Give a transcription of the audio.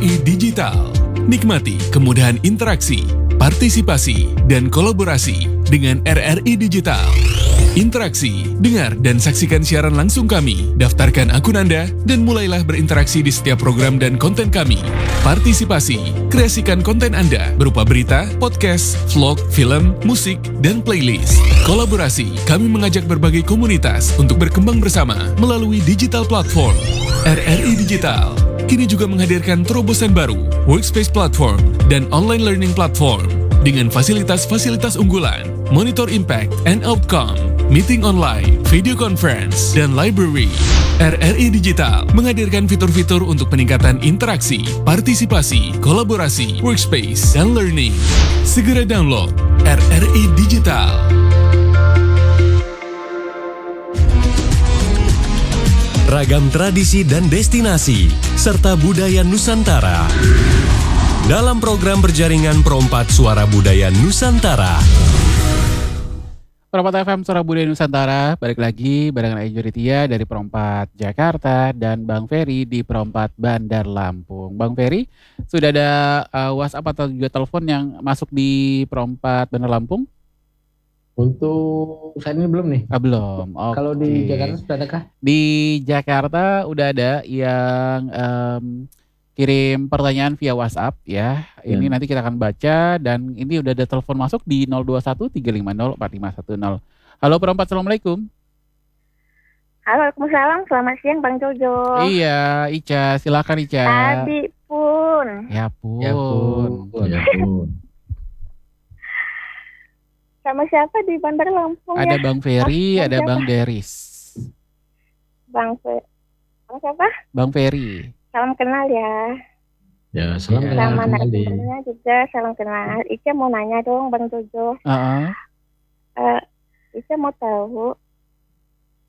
RRI Digital. Nikmati kemudahan interaksi, partisipasi, dan kolaborasi dengan RRI Digital. Interaksi, dengar dan saksikan siaran langsung kami, daftarkan akun Anda, dan mulailah berinteraksi di setiap program dan konten kami. Partisipasi, kreasikan konten Anda berupa berita, podcast, vlog, film, musik, dan playlist. Kolaborasi, kami mengajak berbagai komunitas untuk berkembang bersama melalui digital platform. RRI Digital kini juga menghadirkan terobosan baru, workspace platform, dan online learning platform dengan fasilitas-fasilitas unggulan, monitor impact and outcome, meeting online, video conference, dan library. RRI Digital menghadirkan fitur-fitur untuk peningkatan interaksi, partisipasi, kolaborasi, workspace, dan learning. Segera download RRI Digital. Ragam tradisi dan destinasi, serta budaya Nusantara. Dalam program berjaringan Perompat Suara Budaya Nusantara. Perompat FM Suara Budaya Nusantara, balik lagi barengan Ayu Ritia dari Perompat Jakarta dan Bang Ferry di Perompat Bandar Lampung. Bang Ferry, sudah ada WhatsApp atau juga telepon yang masuk di Perompat Bandar Lampung? Untuk saat ini belum nih. Belum. Okay. Kalau di Jakarta sudah adakah? Di Jakarta udah ada yang kirim pertanyaan via WhatsApp ya. Ini nanti kita akan baca dan ini udah ada telepon masuk di 021 350 4510. Halo Perompat, Assalamualaikum. Halo, Waalaikumsalam. Selamat siang Bang Jojo. Iya, Ica, silakan Ica. Abi pun. Ya pun. Sama siapa di Bandar Lampung ada ya? Bang Ferry, ada siapa? Bang Deris. Bang Ferry. Siapa? Bang Ferry. Salam kenal ya. Ya, salam kenal. Sama narasumbernya juga salam kenal. Ica mau nanya dong Bang Jojo. Ica mau tahu